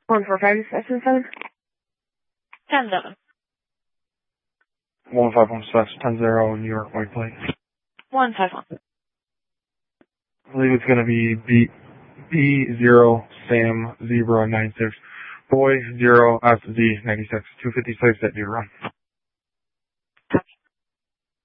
145 Session 7. 10-7. 151 10-0, New York White Plate. 151. I believe it's going to be B0 Sam Zebra 96. Boy 0 SZ 96. 256 at your run.